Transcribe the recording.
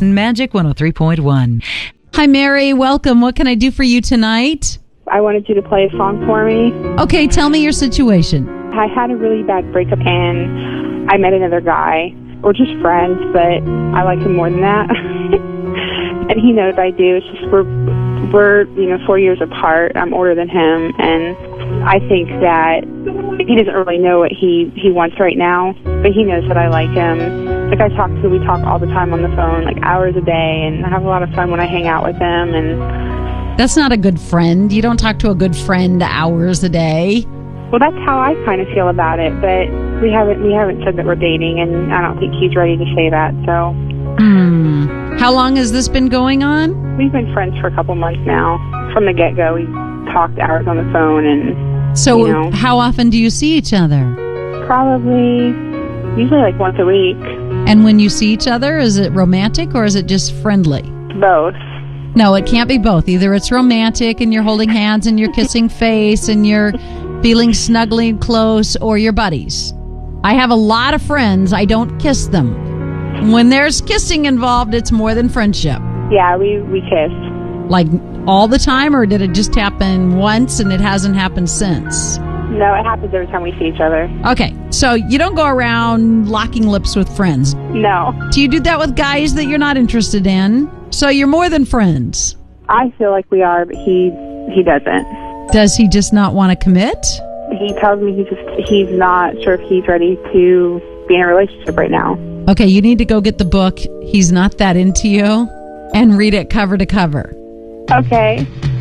Magic 103.1. Hi, Mary. Welcome. What can I do for you tonight? I wanted you to play a song for me. Okay, tell me your situation. I had a really bad breakup and I met another guy. We're just friends, but I like him more than that. And he knows I do. It's just we're 4 years apart. I'm older than him, and I think that he doesn't really know what he wants right now, but he knows that I like him. Like we talk all the time on the phone, like hours a day, and I have a lot of fun when I hang out with him. And that's not a good friend. You don't talk to a good friend hours a day. Well, that's how I kind of feel about it, but we haven't said that we're dating, and I don't think he's ready to say that. So. How long has this been going on? We've been friends for a couple months now. From the get-go, we talked hours on the phone, and so how often do you see each other? Usually like once a week. And when you see each other, is it romantic or is it just friendly? Both. No, it can't be both. Either it's romantic and you're holding hands and you're kissing face and you're feeling snuggling close, or you're buddies. I have a lot of friends. I don't kiss them. When there's kissing involved, it's more than friendship. Yeah, we kiss. Like all the time, or did it just happen once and it hasn't happened since? No, it happens every time we see each other. Okay, so you don't go around locking lips with friends. No. Do you do that with guys that you're not interested in? So you're more than friends. I feel like we are, but he doesn't. Does he just not want to commit? He tells me he's not sure if he's ready to be in a relationship right now. Okay, you need to go get the book, He's Not That Into You, and read it cover to cover. Okay.